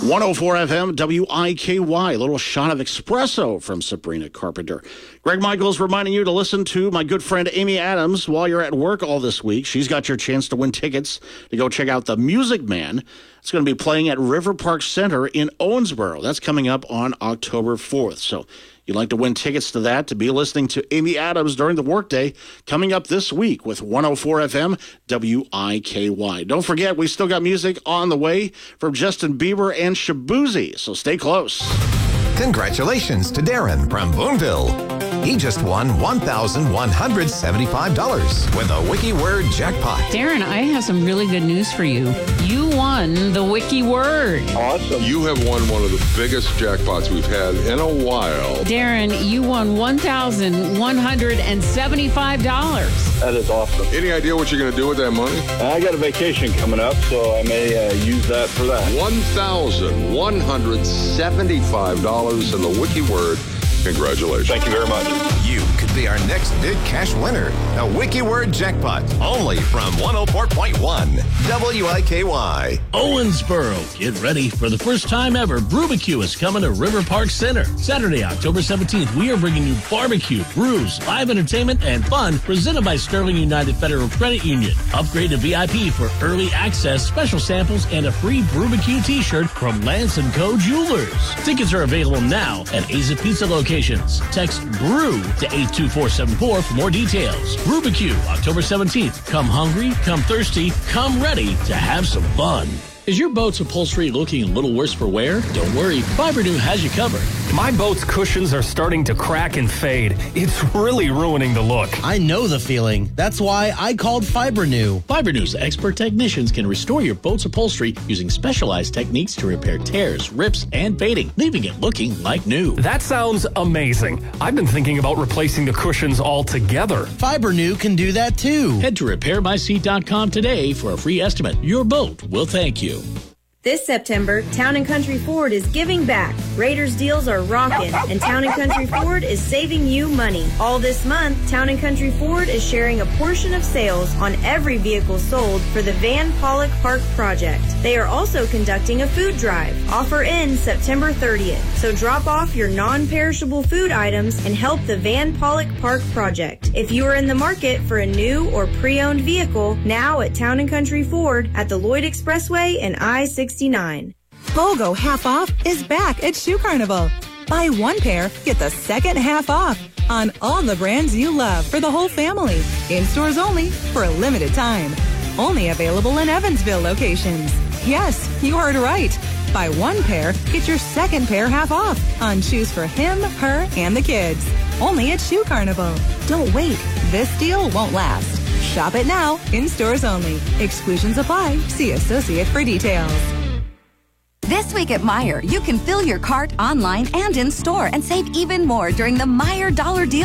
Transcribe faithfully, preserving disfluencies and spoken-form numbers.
one oh four F M, W I K Y, a little shot of espresso from Sabrina Carpenter. Greg Michaels reminding you to listen to my good friend Amy Adams while you're at work all this week. She's got your chance to win tickets to go check out The Music Man. It's going to be playing at River Park Center in Owensboro. That's coming up on October fourth. So you'd like to win tickets to that, to be listening to Amy Adams during the workday, coming up this week with one oh four F M, W I K Y. Don't forget, we still got music on the way from Justin Bieber and Shabuzi, so stay close. Congratulations to Darren from Boonville. He just won one thousand one hundred seventy-five dollars with a WikiWord jackpot. Darren, I have some really good news for you. You won the WikiWord. Awesome. You have won one of the biggest jackpots we've had in a while. Darren, you won one thousand one hundred seventy-five dollars. That is awesome. Any idea what you're going to do with that money? I got a vacation coming up, so I may uh, use that for that. one thousand one hundred seventy-five dollars in the WikiWord. Congratulations. Thank you very much. You could be our next big cash winner. A WikiWord jackpot, only from one oh four point one W I K Y. Owensboro, get ready for the first time ever. Brubacue is coming to River Park Center. Saturday, October seventeenth, we are bringing you barbecue, brews, live entertainment, and fun presented by Sterling United Federal Credit Union. Upgrade to V I P for early access, special samples, and a free Brubacue t-shirt from Lance and Co. Jewelers. Tickets are available now at Aza Pizza locations. Text BREW to eight two four seven four for more details. Brubacue, October seventeenth. Come hungry, come thirsty, come ready to have some fun. Is your boat's upholstery looking a little worse for wear? Don't worry, Fibernew has you covered. My boat's cushions are starting to crack and fade. It's really ruining the look. I know the feeling. That's why I called Fibernew. Fibernew's expert technicians can restore your boat's upholstery using specialized techniques to repair tears, rips, and fading, leaving it looking like new. That sounds amazing. I've been thinking about replacing the cushions altogether. Fibernew can do that too. Head to repair my seat dot com today for a free estimate. Your boat will thank you. This September, Town and Country Ford is giving back. Raiders deals are rocking, and Town and Country Ford is saving you money. All this month, Town and Country Ford is sharing a portion of sales on every vehicle sold for the Van Pollock Park project. They are also conducting a food drive. Offer ends September thirtieth, so drop off your non-perishable food items and help the Van Pollock Park project. If you are in the market for a new or pre-owned vehicle, now at Town and Country Ford at the Lloyd Expressway and I sixty-nine. BOGO half off is back at Shoe Carnival. Buy one pair, get the second half off on all the brands you love for the whole family. In stores only for a limited time. Only available in Evansville locations. Yes, you heard right. Buy one pair, get your second pair half off on shoes for him, her, and the kids. Only at Shoe Carnival. Don't wait. This deal won't last. Shop it now, in stores only. Exclusions apply. See associate for details. This week at Meijer, you can fill your cart online and in store and save even more during the Meijer Dollar Deal